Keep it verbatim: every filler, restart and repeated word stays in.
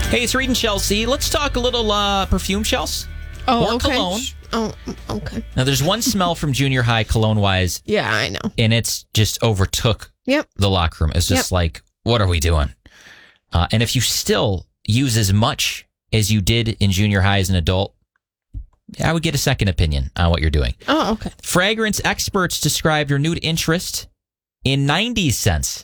Hey, it's Reed and Chelsea. Let's talk a little uh, perfume, Chelsea. Oh, or okay. cologne. Oh, okay. Now, there's one smell from junior high cologne-wise. Yeah, I know. And it's just overtook Yep. the locker room. It's just Yep. like, what are we doing? Uh, and if you still use as much as you did in junior high as an adult, I would get a second opinion on what you're doing. Oh, okay. Fragrance experts described renewed interest in nineties scents.